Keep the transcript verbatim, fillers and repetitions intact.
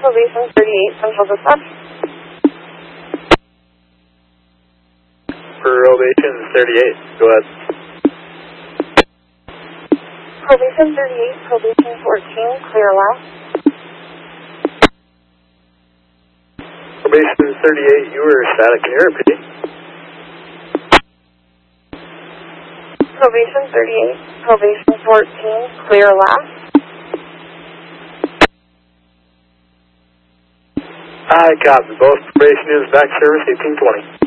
Probation thirty-eight, Central Dispatch. Probation thirty-eight, go ahead. Probation thirty-eight, probation fourteen, clear last. Probation thirty-eight, you were static. Can you repeat? Probation thirty-eight, probation fourteen, clear last. I copy. Both probation is back service eighteen twenty.